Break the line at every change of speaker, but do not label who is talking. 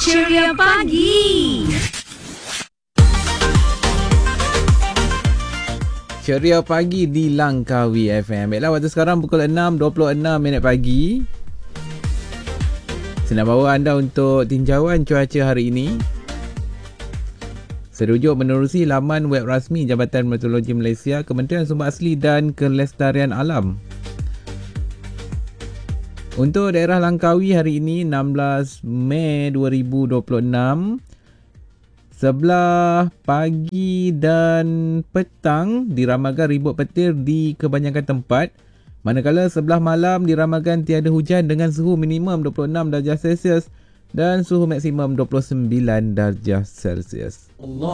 Ceria Pagi.
Ceria Pagi di Langkawi FM. Baiklah, waktu sekarang pukul 6.26 pagi. Senang bawa anda untuk tinjauan cuaca hari ini. Serujuk menerusi laman web rasmi Jabatan Meteorologi Malaysia, Kementerian Sumber Asli dan Kelestarian Alam. Untuk daerah Langkawi hari ini 16 Mei 2026, sebelah pagi dan petang diramalkan ribut petir di kebanyakan tempat. Manakala sebelah malam diramalkan tiada hujan dengan suhu minimum 26 darjah Celsius dan suhu maksimum 29 darjah Celsius.